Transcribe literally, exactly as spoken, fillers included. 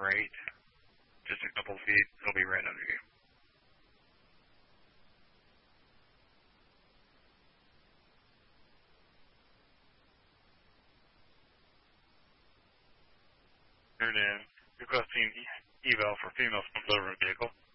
right. Just a couple feet. It'll be right under you. Turned in. Requesting eval for female smoke delivery vehicle.